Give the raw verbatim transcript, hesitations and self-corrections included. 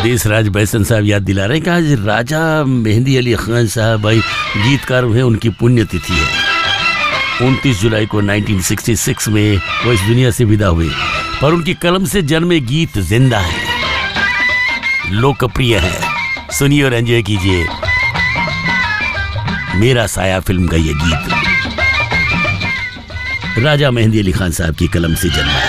देशराज बैसन साहब याद दिला रहे हैं कि आज राजा मेहंदी अली खान साहब भाई गीतकार हुए, उनकी पुण्यतिथि है। उनतीस जुलाई को उन्नीस सौ छियासठ में वो इस दुनिया से विदा हुए, पर उनकी कलम से जन्मे गीत जिंदा है, लोकप्रिय है। सुनिए और एंजॉय कीजिए मेरा साया फिल्म का ये गीत, राजा मेहंदी अली खान साहब की कलम से जन्मा है।